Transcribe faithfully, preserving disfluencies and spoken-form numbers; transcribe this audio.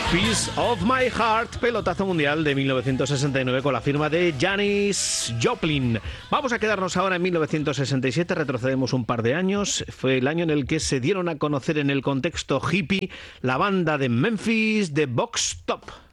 Piece of My Heart, pelotazo mundial de mil novecientos sesenta y nueve con la firma de Janis Joplin. Vamos a quedarnos ahora en mil novecientos sesenta y siete, retrocedemos un par de años. Fue el año en el que se dieron a conocer en el contexto hippie la banda de Memphis, The Box Top.